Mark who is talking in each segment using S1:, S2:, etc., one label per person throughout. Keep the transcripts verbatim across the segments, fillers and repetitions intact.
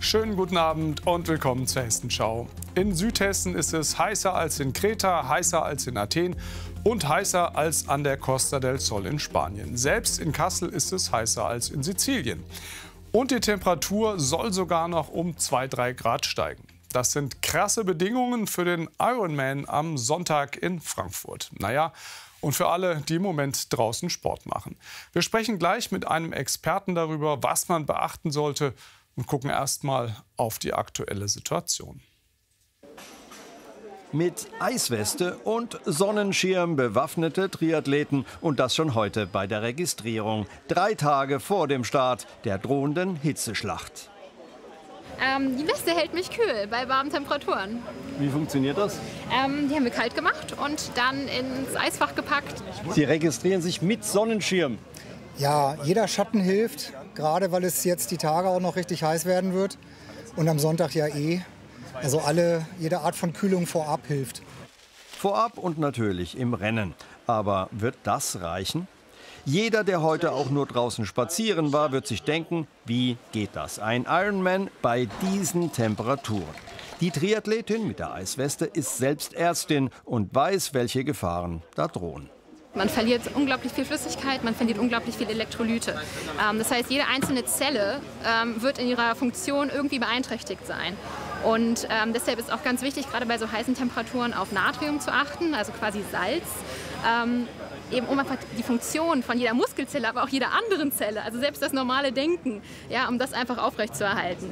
S1: Schönen guten Abend und willkommen zur Hessenschau. In Südhessen ist es heißer als in Kreta, heißer als in Athen und heißer als an der Costa del Sol in Spanien. Selbst in Kassel ist es heißer als in Sizilien. Und die Temperatur soll sogar noch um zwei, drei Grad steigen. Das sind krasse Bedingungen für den Ironman am Sonntag in Frankfurt. Naja, und für alle, die im Moment draußen Sport machen. Wir sprechen gleich mit einem Experten darüber, was man beachten sollte, und gucken erst mal auf die aktuelle Situation.
S2: Mit Eisweste und Sonnenschirm bewaffnete Triathleten und das schon heute bei der Registrierung. Drei Tage vor dem Start der drohenden Hitzeschlacht.
S3: Ähm, die Weste hält mich kühl bei warmen Temperaturen.
S2: Wie funktioniert das?
S3: Ähm, die haben wir kalt gemacht und dann ins Eisfach gepackt.
S2: Sie registrieren sich mit Sonnenschirm.
S4: Ja, jeder Schatten hilft, gerade weil es jetzt die Tage auch noch richtig heiß werden wird. Und am Sonntag ja eh. Also alle, jede Art von Kühlung vorab hilft.
S2: Vorab und natürlich im Rennen. Aber wird das reichen? Jeder, der heute auch nur draußen spazieren war, wird sich denken, wie geht das? Ein Ironman bei diesen Temperaturen. Die Triathletin mit der Eisweste ist selbst Ärztin und weiß, welche Gefahren da drohen.
S3: Man verliert unglaublich viel Flüssigkeit, man verliert unglaublich viel Elektrolyte. Ähm, das heißt, jede einzelne Zelle ähm, wird in ihrer Funktion irgendwie beeinträchtigt sein. Und ähm, deshalb ist auch ganz wichtig, gerade bei so heißen Temperaturen auf Natrium zu achten, also quasi Salz. Ähm, eben um einfach die Funktion von jeder Muskelzelle, aber auch jeder anderen Zelle, also selbst das normale Denken, ja, um das einfach aufrechtzuerhalten.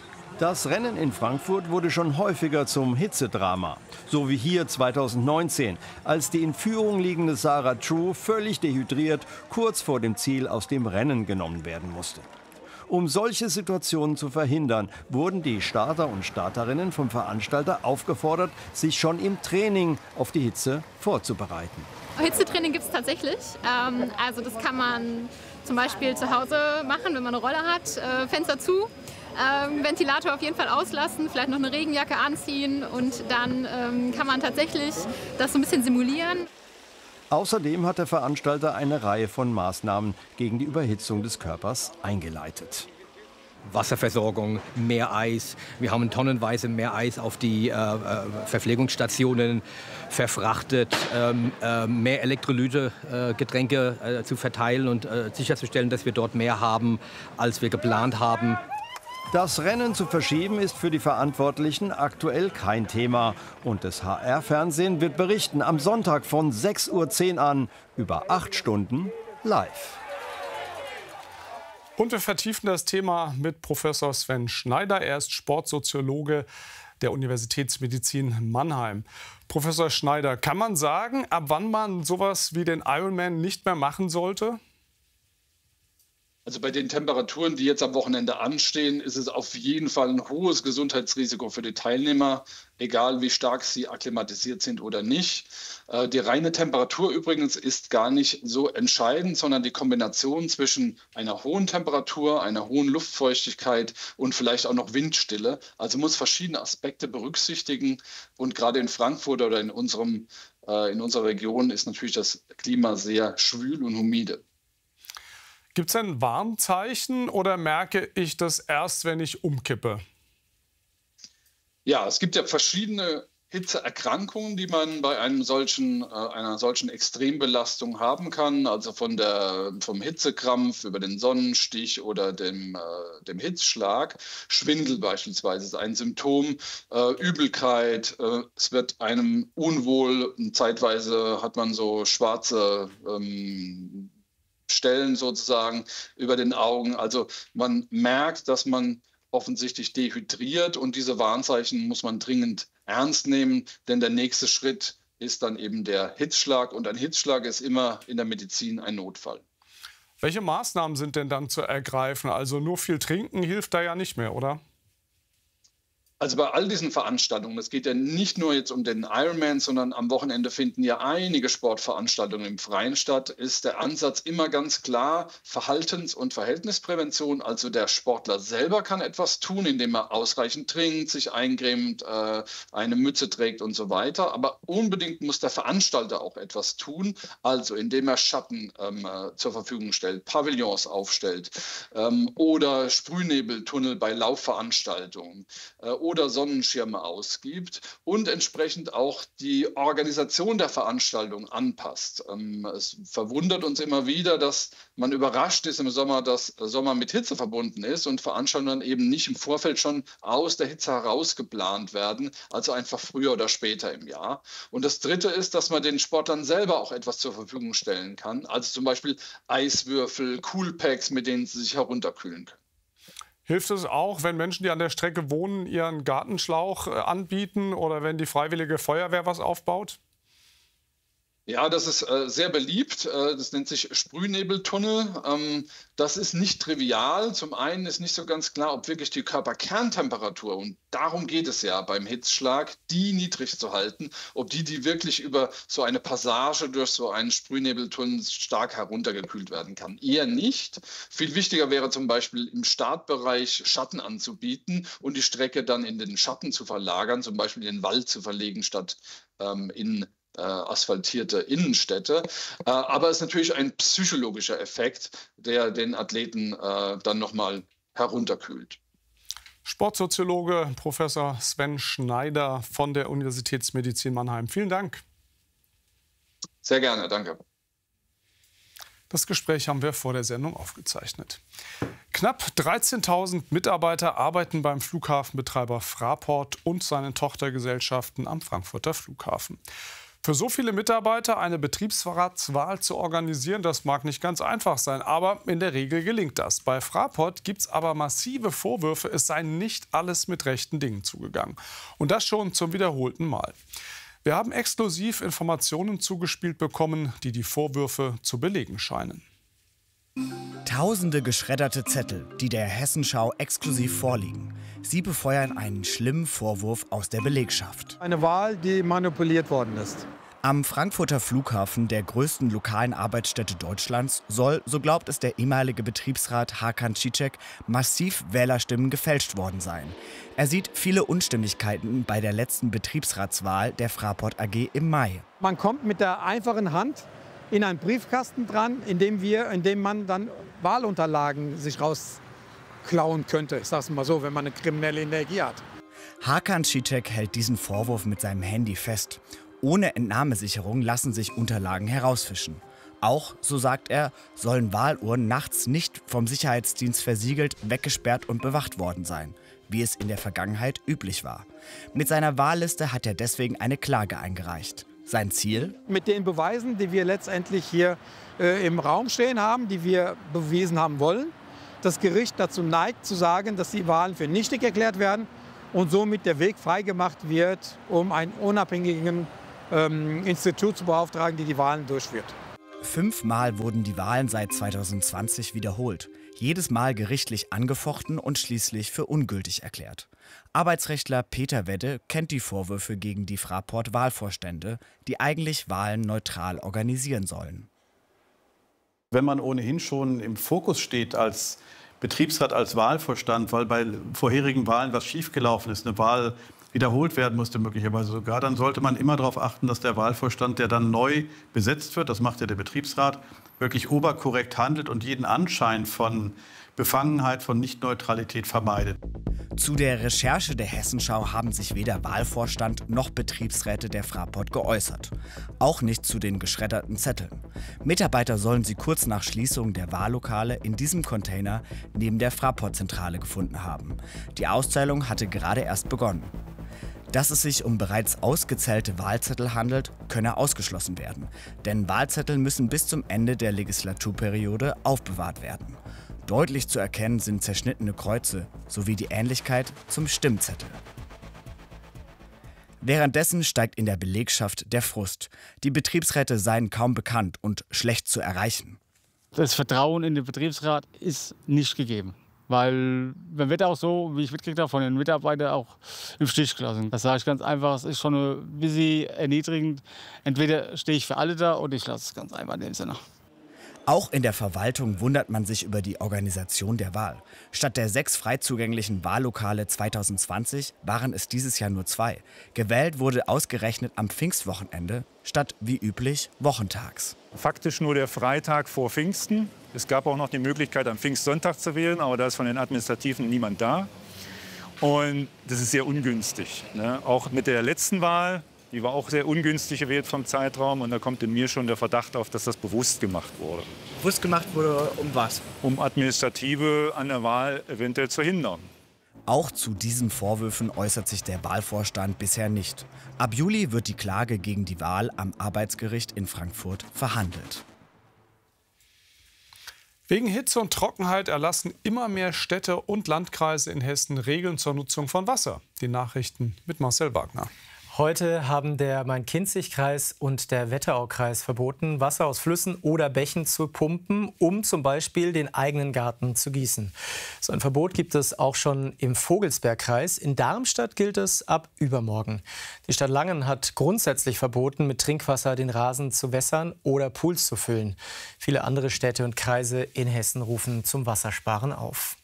S2: Das Rennen in Frankfurt wurde schon häufiger zum Hitzedrama. So wie hier zweitausendneunzehn, als die in Führung liegende Sarah True völlig dehydriert kurz vor dem Ziel aus dem Rennen genommen werden musste. Um solche Situationen zu verhindern, wurden die Starter und Starterinnen vom Veranstalter aufgefordert, sich schon im Training auf die Hitze vorzubereiten.
S3: Hitzetraining gibt es tatsächlich. Ähm, also das kann man zum Beispiel zu Hause machen, wenn man eine Rolle hat, äh, Fenster zu. Ähm, Ventilator auf jeden Fall auslassen, vielleicht noch eine Regenjacke anziehen und dann ähm, kann man tatsächlich das so ein bisschen simulieren.
S2: Außerdem hat der Veranstalter eine Reihe von Maßnahmen gegen die Überhitzung des Körpers eingeleitet.
S5: Wasserversorgung, mehr Eis. Wir haben tonnenweise mehr Eis auf die äh, Verpflegungsstationen verfrachtet, ähm, äh, mehr Elektrolyte-Getränke äh, zu verteilen und äh, sicherzustellen, dass wir dort mehr haben, als wir geplant haben.
S2: Das Rennen zu verschieben ist für die Verantwortlichen aktuell kein Thema. Und das H R-Fernsehen wird berichten am Sonntag von sechs Uhr zehn an über acht Stunden live.
S1: Und wir vertiefen das Thema mit Professor Sven Schneider. Er ist Sportsoziologe der Universitätsmedizin Mannheim. Professor Schneider, kann man sagen, ab wann man sowas wie den Ironman nicht mehr machen sollte?
S6: Also bei den Temperaturen, die jetzt am Wochenende anstehen, ist es auf jeden Fall ein hohes Gesundheitsrisiko für die Teilnehmer, egal wie stark sie akklimatisiert sind oder nicht. Die reine Temperatur übrigens ist gar nicht so entscheidend, sondern die Kombination zwischen einer hohen Temperatur, einer hohen Luftfeuchtigkeit und vielleicht auch noch Windstille. Also muss verschiedene Aspekte berücksichtigen. Und gerade in Frankfurt oder in, unserem, in unserer Region ist natürlich das Klima sehr schwül und humide.
S1: Gibt es ein Warnzeichen oder merke ich das erst, wenn ich umkippe?
S6: Ja, es gibt ja verschiedene Hitzeerkrankungen, die man bei einem solchen, äh, einer solchen Extrembelastung haben kann. Also von der, vom Hitzekrampf über den Sonnenstich oder dem, äh, dem Hitzschlag. Schwindel beispielsweise ist ein Symptom. Äh, Übelkeit, äh, es wird einem unwohl. Zeitweise hat man so schwarze ähm, Stellen sozusagen über den Augen. Also man merkt, dass man offensichtlich dehydriert und diese Warnzeichen muss man dringend ernst nehmen, denn der nächste Schritt ist dann eben der Hitzschlag und ein Hitzschlag ist immer in der Medizin ein Notfall.
S1: Welche Maßnahmen sind denn dann zu ergreifen? Also nur viel trinken hilft da ja nicht mehr, oder?
S6: Also bei all diesen Veranstaltungen, es geht ja nicht nur jetzt um den Ironman, sondern am Wochenende finden ja einige Sportveranstaltungen im Freien statt, ist der Ansatz immer ganz klar Verhaltens- und Verhältnisprävention. Also der Sportler selber kann etwas tun, indem er ausreichend trinkt, sich eincremt, äh, eine Mütze trägt und so weiter. Aber unbedingt muss der Veranstalter auch etwas tun, also indem er Schatten ähm, zur Verfügung stellt, Pavillons aufstellt ähm, oder Sprühnebeltunnel bei Laufveranstaltungen äh, oder Sonnenschirme ausgibt und entsprechend auch die Organisation der Veranstaltung anpasst. Ähm, es verwundert uns immer wieder, dass man überrascht ist im Sommer, dass Sommer mit Hitze verbunden ist und Veranstaltungen eben nicht im Vorfeld schon aus der Hitze heraus geplant werden, also einfach früher oder später im Jahr. Und das Dritte ist, dass man den Sportlern selber auch etwas zur Verfügung stellen kann, also zum Beispiel Eiswürfel, Coolpacks, mit denen sie sich herunterkühlen können.
S1: Hilft es auch, wenn Menschen, die an der Strecke wohnen, ihren Gartenschlauch anbieten oder wenn die Freiwillige Feuerwehr was aufbaut?
S6: Ja, das ist äh, sehr beliebt. Äh, das nennt sich Sprühnebeltunnel. Ähm, das ist nicht trivial. Zum einen ist nicht so ganz klar, ob wirklich die Körperkerntemperatur, und darum geht es ja beim Hitzschlag, die niedrig zu halten, ob die, die wirklich über so eine Passage durch so einen Sprühnebeltunnel stark heruntergekühlt werden kann. Eher nicht. Viel wichtiger wäre zum Beispiel im Startbereich Schatten anzubieten und die Strecke dann in den Schatten zu verlagern, zum Beispiel in den Wald zu verlegen statt ähm, in Äh, asphaltierte Innenstädte. Äh, aber es ist natürlich ein psychologischer Effekt, der den Athleten äh, dann nochmal herunterkühlt.
S1: Sportsoziologe Professor Sven Schneider von der Universitätsmedizin Mannheim. Vielen Dank.
S6: Sehr gerne, danke.
S1: Das Gespräch haben wir vor der Sendung aufgezeichnet. Knapp dreizehntausend Mitarbeiter arbeiten beim Flughafenbetreiber Fraport und seinen Tochtergesellschaften am Frankfurter Flughafen. Für so viele Mitarbeiter eine Betriebsratswahl zu organisieren, das mag nicht ganz einfach sein, aber in der Regel gelingt das. Bei Fraport gibt es aber massive Vorwürfe, es sei nicht alles mit rechten Dingen zugegangen. Und das schon zum wiederholten Mal. Wir haben exklusiv Informationen zugespielt bekommen, die die Vorwürfe zu belegen scheinen.
S7: Tausende geschredderte Zettel, die der Hessenschau exklusiv vorliegen. Sie befeuern einen schlimmen Vorwurf aus der Belegschaft.
S8: Eine Wahl, die manipuliert worden ist.
S7: Am Frankfurter Flughafen, der größten lokalen Arbeitsstätte Deutschlands, soll, so glaubt es der ehemalige Betriebsrat Hakan Cicek, massiv Wählerstimmen gefälscht worden sein. Er sieht viele Unstimmigkeiten bei der letzten Betriebsratswahl der Fraport A G im Mai.
S8: Man kommt mit der einfachen Hand in einen Briefkasten dran, in dem, wir, in dem man dann Wahlunterlagen sich rausklauen könnte. Ich sage es mal so, wenn man eine kriminelle Energie hat.
S7: Hakan Cicek hält diesen Vorwurf mit seinem Handy fest. Ohne Entnahmesicherung lassen sich Unterlagen herausfischen. Auch, so sagt er, sollen Wahluhren nachts nicht vom Sicherheitsdienst versiegelt, weggesperrt und bewacht worden sein, wie es in der Vergangenheit üblich war. Mit seiner Wahlliste hat er deswegen eine Klage eingereicht. Sein Ziel?
S8: Mit den Beweisen, die wir letztendlich hier äh, im Raum stehen haben, die wir bewiesen haben wollen, das Gericht dazu neigt zu sagen, dass die Wahlen für nichtig erklärt werden und somit der Weg freigemacht wird, um einen unabhängigen ähm, Institut zu beauftragen, die die Wahlen durchführt.
S7: Fünfmal wurden die Wahlen seit zweitausendzwanzig wiederholt. Jedes Mal gerichtlich angefochten und schließlich für ungültig erklärt. Arbeitsrechtler Peter Wedde kennt die Vorwürfe gegen die Fraport-Wahlvorstände, die eigentlich Wahlen neutral organisieren sollen.
S9: Wenn man ohnehin schon im Fokus steht als Betriebsrat, als Wahlvorstand, weil bei vorherigen Wahlen was schiefgelaufen ist, eine Wahl wiederholt werden musste möglicherweise sogar, dann sollte man immer darauf achten, dass der Wahlvorstand, der dann neu besetzt wird, das macht ja der Betriebsrat, wirklich oberkorrekt handelt und jeden Anschein von Befangenheit, von Nichtneutralität vermeidet.
S7: Zu der Recherche der Hessenschau haben sich weder Wahlvorstand noch Betriebsräte der Fraport geäußert. Auch nicht zu den geschredderten Zetteln. Mitarbeiter sollen sie kurz nach Schließung der Wahllokale in diesem Container neben der Fraport-Zentrale gefunden haben. Die Auszählung hatte gerade erst begonnen. Dass es sich um bereits ausgezählte Wahlzettel handelt, könne ausgeschlossen werden. Denn Wahlzettel müssen bis zum Ende der Legislaturperiode aufbewahrt werden. Deutlich zu erkennen sind zerschnittene Kreuze sowie die Ähnlichkeit zum Stimmzettel. Währenddessen steigt in der Belegschaft der Frust. Die Betriebsräte seien kaum bekannt und schlecht zu erreichen.
S10: Das Vertrauen in den Betriebsrat ist nicht gegeben. Weil beim Wetter auch so, wie ich mitgekriegt habe, von den Mitarbeitern auch im Stich gelassen. Das sage ich ganz einfach, es ist schon ein bisschen erniedrigend. Entweder stehe ich für alle da oder ich lasse es ganz einfach in dem Sinne.
S7: Auch in der Verwaltung wundert man sich über die Organisation der Wahl. Statt der sechs frei zugänglichen Wahllokale zweitausendzwanzig waren es dieses Jahr nur zwei. Gewählt wurde ausgerechnet am Pfingstwochenende, statt wie üblich wochentags.
S11: Faktisch nur der Freitag vor Pfingsten. Es gab auch noch die Möglichkeit, am Pfingstsonntag zu wählen, aber da ist von den Administrativen niemand da. Und das ist sehr ungünstig, ne? Auch mit der letzten Wahl. Die war auch sehr ungünstig gewählt vom Zeitraum. Und da kommt in mir schon der Verdacht auf, dass das bewusst gemacht wurde.
S7: Bewusst gemacht wurde um was?
S11: Um Administrative an der Wahl eventuell zu hindern.
S7: Auch zu diesen Vorwürfen äußert sich der Wahlvorstand bisher nicht. Ab Juli wird die Klage gegen die Wahl am Arbeitsgericht in Frankfurt verhandelt.
S1: Wegen Hitze und Trockenheit erlassen immer mehr Städte und Landkreise in Hessen Regeln zur Nutzung von Wasser. Die Nachrichten mit Marcel Wagner.
S12: Heute haben der Main-Kinzig-Kreis und der Wetteraukreis verboten, Wasser aus Flüssen oder Bächen zu pumpen, um zum Beispiel den eigenen Garten zu gießen. So ein Verbot gibt es auch schon im Vogelsbergkreis. In Darmstadt gilt es ab übermorgen. Die Stadt Langen hat grundsätzlich verboten, mit Trinkwasser den Rasen zu wässern oder Pools zu füllen. Viele andere Städte und Kreise in Hessen rufen zum Wassersparen auf.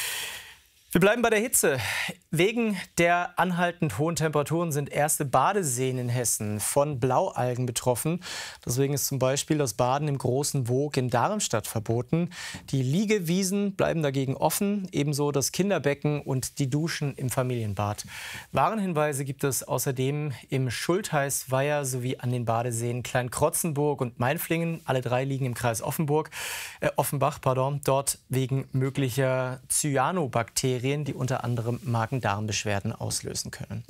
S12: Wir bleiben bei der Hitze. Wegen der anhaltend hohen Temperaturen sind erste Badeseen in Hessen von Blaualgen betroffen. Deswegen ist zum Beispiel das Baden im Großen Woog in Darmstadt verboten. Die Liegewiesen bleiben dagegen offen, ebenso das Kinderbecken und die Duschen im Familienbad. Warnhinweise gibt es außerdem im Schultheißweiher sowie an den Badeseen Kleinkrotzenburg und Mainflingen. Alle drei liegen im Kreis Offenburg, äh, Offenbach, pardon, dort wegen möglicher Cyanobakterien, die unter anderem Magen-Darm-Beschwerden auslösen können.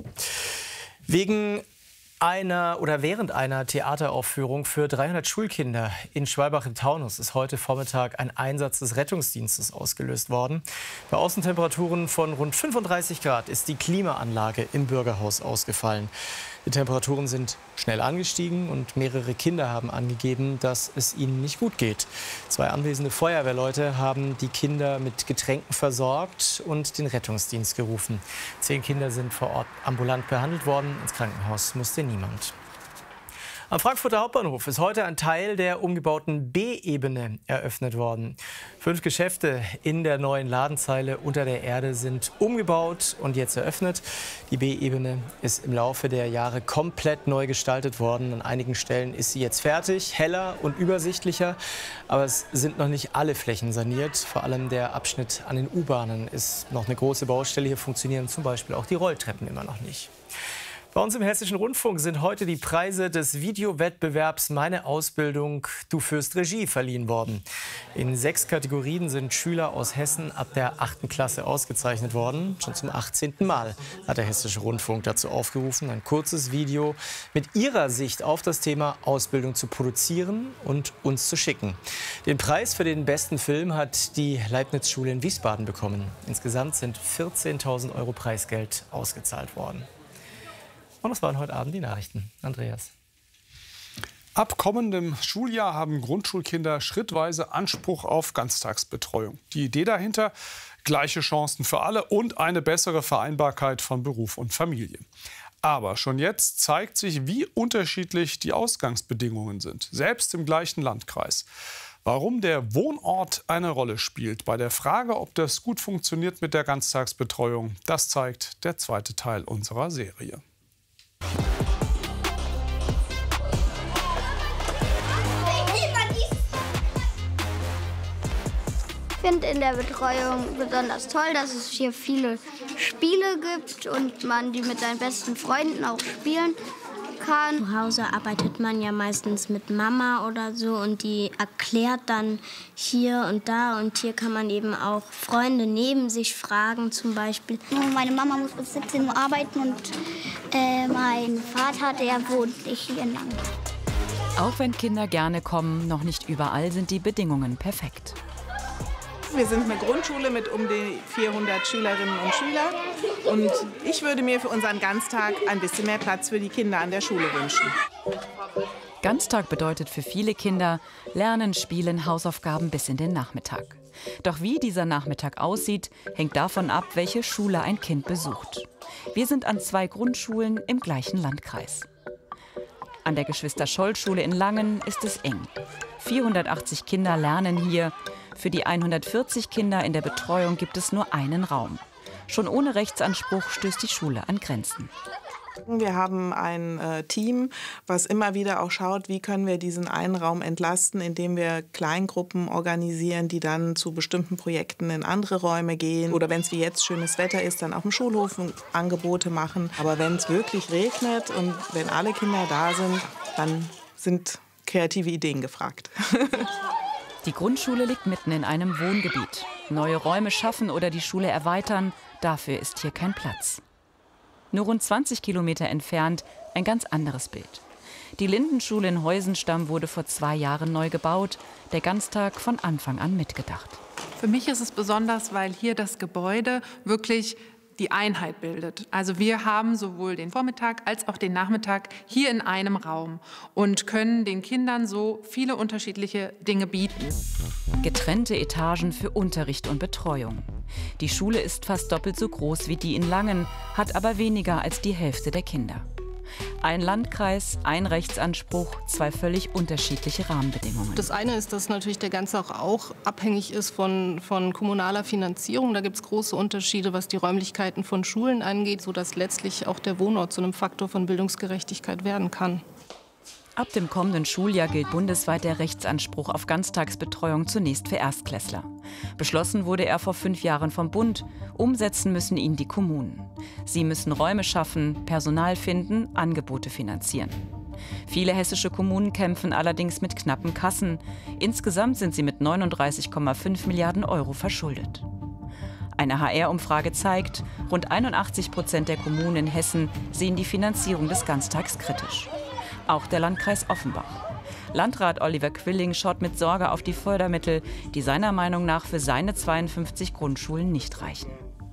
S12: Wegen einer oder während einer Theateraufführung für dreihundert Schulkinder in Schwalbach im Taunus ist heute Vormittag ein Einsatz des Rettungsdienstes ausgelöst worden. Bei Außentemperaturen von rund fünfunddreißig Grad ist die Klimaanlage im Bürgerhaus ausgefallen. Die Temperaturen sind schnell angestiegen und mehrere Kinder haben angegeben, dass es ihnen nicht gut geht. Zwei anwesende Feuerwehrleute haben die Kinder mit Getränken versorgt und den Rettungsdienst gerufen. Zehn Kinder sind vor Ort ambulant behandelt worden. Ins Krankenhaus musste niemand. Am Frankfurter Hauptbahnhof ist heute ein Teil der umgebauten B-Ebene eröffnet worden. Fünf Geschäfte in der neuen Ladenzeile unter der Erde sind umgebaut und jetzt eröffnet. Die B-Ebene ist im Laufe der Jahre komplett neu gestaltet worden. An einigen Stellen ist sie jetzt fertig, heller und übersichtlicher. Aber es sind noch nicht alle Flächen saniert. Vor allem der Abschnitt an den U-Bahnen ist noch eine große Baustelle. Hier funktionieren zum Beispiel auch die Rolltreppen immer noch nicht. Bei uns im Hessischen Rundfunk sind heute die Preise des Videowettbewerbs Meine Ausbildung, du führst Regie verliehen worden. In sechs Kategorien sind Schüler aus Hessen ab der achten Klasse ausgezeichnet worden. Schon zum achtzehnten Mal hat der Hessische Rundfunk dazu aufgerufen, ein kurzes Video mit ihrer Sicht auf das Thema Ausbildung zu produzieren und uns zu schicken. Den Preis für den besten Film hat die Leibniz-Schule in Wiesbaden bekommen. Insgesamt sind vierzehntausend Euro Preisgeld ausgezahlt worden. Und das waren heute Abend die Nachrichten. Andreas.
S1: Ab kommendem Schuljahr haben Grundschulkinder schrittweise Anspruch auf Ganztagsbetreuung. Die Idee dahinter: gleiche Chancen für alle und eine bessere Vereinbarkeit von Beruf und Familie. Aber schon jetzt zeigt sich, wie unterschiedlich die Ausgangsbedingungen sind, selbst im gleichen Landkreis. Warum der Wohnort eine Rolle spielt bei der Frage, ob das gut funktioniert mit der Ganztagsbetreuung, das zeigt der zweite Teil unserer Serie.
S13: Ich finde in der Betreuung besonders toll, dass es hier viele Spiele gibt und man die mit seinen besten Freunden auch spielen kann.
S14: Zu Hause arbeitet man ja meistens mit Mama oder so und die erklärt dann hier und da. Und hier kann man eben auch Freunde neben sich fragen zum Beispiel.
S13: Meine Mama muss bis siebzehn Uhr arbeiten und äh, mein Vater, der wohnt nicht hier in Langen.
S15: Auch wenn Kinder gerne kommen, noch nicht überall sind die Bedingungen perfekt.
S16: Wir sind eine Grundschule mit um die vierhundert Schülerinnen und Schülern. Und ich würde mir für unseren Ganztag ein bisschen mehr Platz für die Kinder an der Schule wünschen.
S15: Ganztag bedeutet für viele Kinder Lernen, Spielen, Hausaufgaben bis in den Nachmittag. Doch wie dieser Nachmittag aussieht, hängt davon ab, welche Schule ein Kind besucht. Wir sind an zwei Grundschulen im gleichen Landkreis. An der Geschwister-Scholl-Schule in Langen ist es eng. vierhundertachtzig Kinder lernen hier. Für die hundertvierzig Kinder in der Betreuung gibt es nur einen Raum. Schon ohne Rechtsanspruch stößt die Schule an Grenzen.
S16: Wir haben ein äh, Team, was immer wieder auch schaut, wie können wir diesen einen Raum entlasten, indem wir Kleingruppen organisieren, die dann zu bestimmten Projekten in andere Räume gehen. Oder wenn es wie jetzt schönes Wetter ist, dann auf dem Schulhof Angebote machen. Aber wenn es wirklich regnet und wenn alle Kinder da sind, dann sind kreative Ideen gefragt.
S15: Die Grundschule liegt mitten in einem Wohngebiet. Neue Räume schaffen oder die Schule erweitern, dafür ist hier kein Platz. Nur rund zwanzig Kilometer entfernt ein ganz anderes Bild. Die Lindenschule in Heusenstamm wurde vor zwei Jahren neu gebaut, der Ganztag von Anfang an mitgedacht.
S17: Für mich ist es besonders, weil hier das Gebäude wirklich die Einheit bildet. Also wir haben sowohl den Vormittag als auch den Nachmittag hier in einem Raum und können den Kindern so viele unterschiedliche Dinge bieten.
S15: Getrennte Etagen für Unterricht und Betreuung. Die Schule ist fast doppelt so groß wie die in Langen, hat aber weniger als die Hälfte der Kinder. Ein Landkreis, ein Rechtsanspruch, zwei völlig unterschiedliche Rahmenbedingungen.
S18: Das eine ist, dass natürlich der Ganze auch, auch abhängig ist von, von kommunaler Finanzierung. Da gibt es große Unterschiede, was die Räumlichkeiten von Schulen angeht, sodass letztlich auch der Wohnort zu einem Faktor von Bildungsgerechtigkeit werden kann.
S15: Ab dem kommenden Schuljahr gilt bundesweit der Rechtsanspruch auf Ganztagsbetreuung zunächst für Erstklässler. Beschlossen wurde er vor fünf Jahren vom Bund. Umsetzen müssen ihn die Kommunen. Sie müssen Räume schaffen, Personal finden, Angebote finanzieren. Viele hessische Kommunen kämpfen allerdings mit knappen Kassen. Insgesamt sind sie mit neununddreißig Komma fünf Milliarden Euro verschuldet. Eine H R-Umfrage zeigt, rund einundachtzig Prozent der Kommunen in Hessen sehen die Finanzierung des Ganztags kritisch. Auch der Landkreis Offenbach. Landrat Oliver Quilling schaut mit Sorge auf die Fördermittel, die seiner Meinung nach für seine zweiundfünfzig Grundschulen nicht reichen.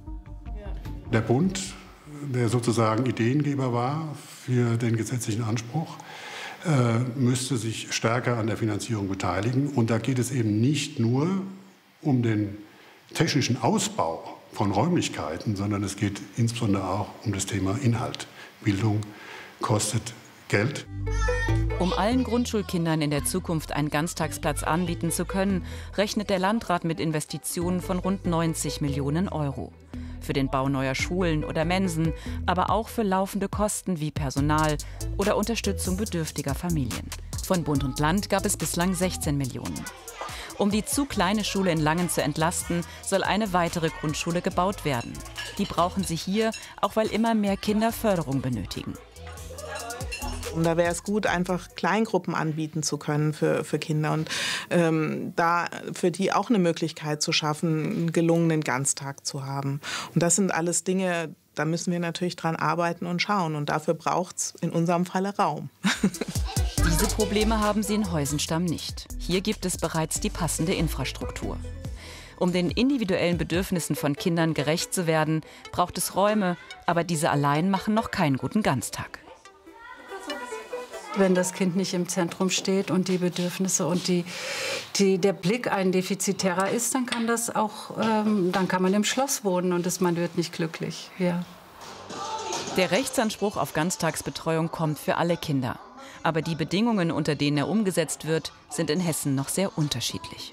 S19: Der Bund, der sozusagen Ideengeber war für den gesetzlichen Anspruch, äh, müsste sich stärker an der Finanzierung beteiligen. Und da geht es eben nicht nur um den technischen Ausbau von Räumlichkeiten, sondern es geht insbesondere auch um das Thema Inhalt. Bildung kostet Geld.
S15: Um allen Grundschulkindern in der Zukunft einen Ganztagsplatz anbieten zu können, rechnet der Landrat mit Investitionen von rund neunzig Millionen Euro. Für den Bau neuer Schulen oder Mensen, aber auch für laufende Kosten wie Personal oder Unterstützung bedürftiger Familien. Von Bund und Land gab es bislang sechzehn Millionen. Um die zu kleine Schule in Langen zu entlasten, soll eine weitere Grundschule gebaut werden. Die brauchen sie hier, auch weil immer mehr Kinder Förderung benötigen.
S16: Und da wäre es gut, einfach Kleingruppen anbieten zu können für, für Kinder und ähm, da für die auch eine Möglichkeit zu schaffen, einen gelungenen Ganztag zu haben. Und das sind alles Dinge, da müssen wir natürlich dran arbeiten und schauen. Und dafür braucht es in unserem Falle Raum.
S15: Diese Probleme haben sie in Heusenstamm nicht. Hier gibt es bereits die passende Infrastruktur. Um den individuellen Bedürfnissen von Kindern gerecht zu werden, braucht es Räume, aber diese allein machen noch keinen guten Ganztag.
S20: Wenn das Kind nicht im Zentrum steht und die Bedürfnisse und die, die, der Blick ein defizitärer ist, dann kann das auch, ähm, dann kann man im Schloss wohnen und das, man wird nicht glücklich. Ja.
S15: Der Rechtsanspruch auf Ganztagsbetreuung kommt für alle Kinder. Aber die Bedingungen, unter denen er umgesetzt wird, sind in Hessen noch sehr unterschiedlich.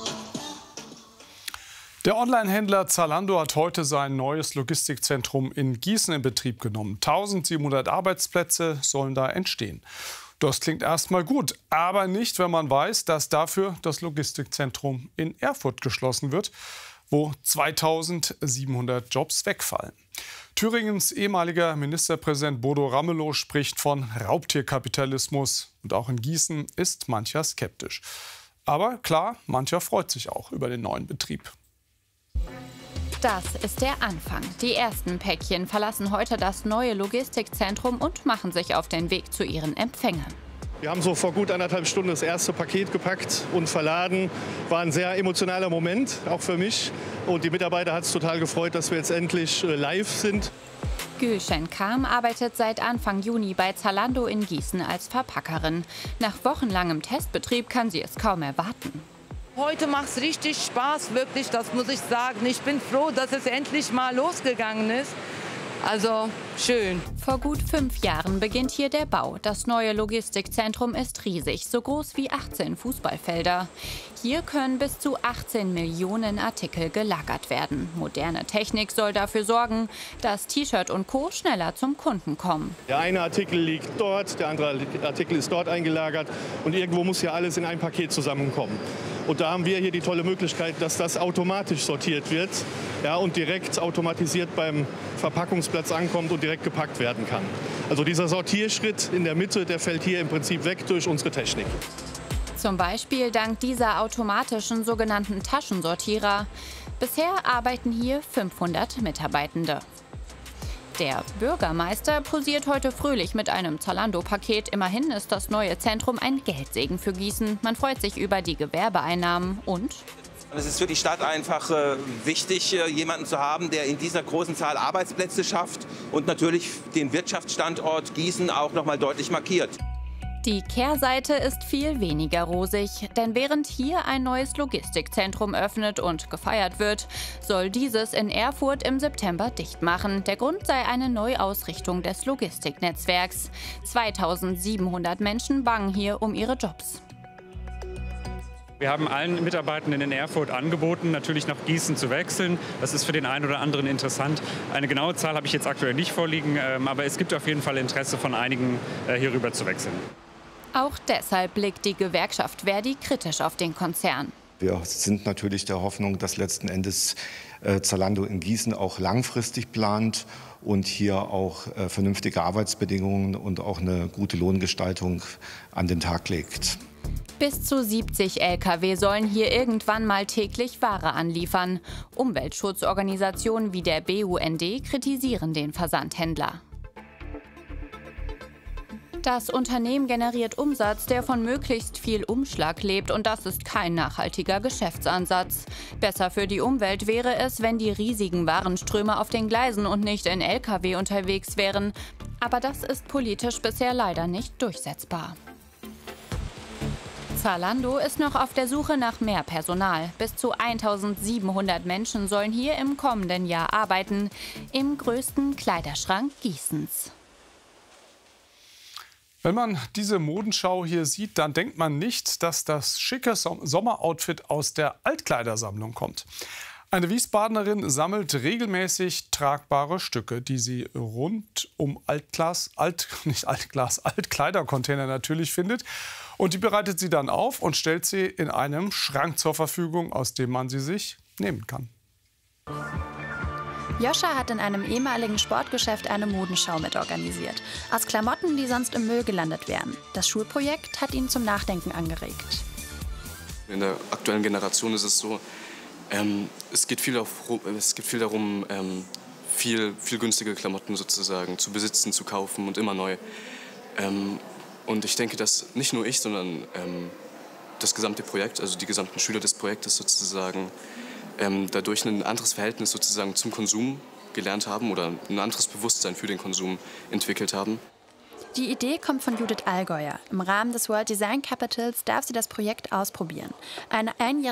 S1: Der Online-Händler Zalando hat heute sein neues Logistikzentrum in Gießen in Betrieb genommen. eintausendsiebenhundert Arbeitsplätze sollen da entstehen. Das klingt erstmal gut, aber nicht, wenn man weiß, dass dafür das Logistikzentrum in Erfurt geschlossen wird, wo zweitausendsiebenhundert Jobs wegfallen. Thüringens ehemaliger Ministerpräsident Bodo Ramelow spricht von Raubtierkapitalismus. Und auch in Gießen ist mancher skeptisch. Aber klar, mancher freut sich auch über den neuen Betrieb.
S21: Das ist der Anfang. Die ersten Päckchen verlassen heute das neue Logistikzentrum und machen sich auf den Weg zu ihren Empfängern.
S22: Wir haben so vor gut anderthalb Stunden das erste Paket gepackt und verladen. War ein sehr emotionaler Moment, auch für mich. Und die Mitarbeiter hat es total gefreut, dass wir jetzt endlich live sind.
S21: Gülşen Kam arbeitet seit Anfang Juni bei Zalando in Gießen als Verpackerin. Nach wochenlangem Testbetrieb kann sie es kaum erwarten.
S3: Heute macht es richtig Spaß, wirklich, das muss ich sagen. Ich bin froh, dass es endlich mal losgegangen ist. Also schön.
S21: Vor gut fünf Jahren beginnt hier der Bau. Das neue Logistikzentrum ist riesig, so groß wie achtzehn Fußballfelder. Hier können bis zu achtzehn Millionen Artikel gelagert werden. Moderne Technik soll dafür sorgen, dass T-Shirt und Co. schneller zum Kunden kommen.
S22: Der eine Artikel liegt dort, der andere Artikel ist dort eingelagert und irgendwo muss ja alles in ein Paket zusammenkommen. Und da haben wir hier die tolle Möglichkeit, dass das automatisch sortiert wird, ja, und direkt automatisiert beim Verpackungsplatz ankommt und direkt gepackt werden kann. Also dieser Sortierschritt in der Mitte, der fällt hier im Prinzip weg durch unsere Technik.
S21: Zum Beispiel dank dieser automatischen sogenannten Taschensortierer. Bisher arbeiten hier fünfhundert Mitarbeitende. Der Bürgermeister posiert heute fröhlich mit einem Zalando-Paket. Immerhin ist das neue Zentrum ein Geldsegen für Gießen. Man freut sich über die Gewerbeeinnahmen und...
S4: Es ist für die Stadt einfach äh, wichtig, äh, jemanden zu haben, der in dieser großen Zahl Arbeitsplätze schafft und natürlich den Wirtschaftsstandort Gießen auch noch mal deutlich markiert.
S21: Die Kehrseite ist viel weniger rosig, denn während hier ein neues Logistikzentrum öffnet und gefeiert wird, soll dieses in Erfurt im September dicht machen. Der Grund sei eine Neuausrichtung des Logistiknetzwerks. zweitausendsiebenhundert Menschen bangen hier um ihre Jobs.
S23: Wir haben allen Mitarbeitenden in Erfurt angeboten, natürlich nach Gießen zu wechseln. Das ist für den einen oder anderen interessant. Eine genaue Zahl habe ich jetzt aktuell nicht vorliegen, aber es gibt auf jeden Fall Interesse von einigen, hier rüber zu wechseln.
S21: Auch deshalb blickt die Gewerkschaft Verdi kritisch auf den Konzern.
S24: Wir sind natürlich der Hoffnung, dass letzten Endes äh, Zalando in Gießen auch langfristig plant und hier auch äh, vernünftige Arbeitsbedingungen und auch eine gute Lohngestaltung an den Tag legt.
S21: Bis zu siebzig L K W sollen hier irgendwann mal täglich Ware anliefern. Umweltschutzorganisationen wie der B U N D kritisieren den Versandhändler. Das Unternehmen generiert Umsatz, der von möglichst viel Umschlag lebt, und das ist kein nachhaltiger Geschäftsansatz. Besser für die Umwelt wäre es, wenn die riesigen Warenströme auf den Gleisen und nicht in L K W unterwegs wären. Aber das ist politisch bisher leider nicht durchsetzbar. Zalando ist noch auf der Suche nach mehr Personal. Bis zu eintausendsiebenhundert Menschen sollen hier im kommenden Jahr arbeiten, im größten Kleiderschrank Gießens.
S1: Wenn man diese Modenschau hier sieht, dann denkt man nicht, dass das schicke Sommeroutfit aus der Altkleidersammlung kommt. Eine Wiesbadenerin sammelt regelmäßig tragbare Stücke, die sie rund um Altglas, Alt, nicht Altglas, Altkleidercontainer natürlich findet. Und die bereitet sie dann auf und stellt sie in einem Schrank zur Verfügung, aus dem man sie sich nehmen kann.
S25: Joscha hat in einem ehemaligen Sportgeschäft eine Modenschau mitorganisiert. Aus Klamotten, die sonst im Müll gelandet wären. Das Schulprojekt hat ihn zum Nachdenken angeregt.
S26: In der aktuellen Generation ist es so, ähm, es, geht viel auf, es geht viel darum, ähm, viel, viel günstige Klamotten sozusagen zu besitzen, zu kaufen und immer neu. Ähm, und ich denke, dass nicht nur ich, sondern ähm, das gesamte Projekt, also die gesamten Schüler des Projektes sozusagen, Ähm, dadurch ein anderes Verhältnis sozusagen zum Konsum gelernt haben oder ein anderes Bewusstsein für den Konsum entwickelt haben.
S25: Die Idee kommt von Judith Allgäuer. Im Rahmen des World Design Capitals darf sie das Projekt ausprobieren. Eine einjährige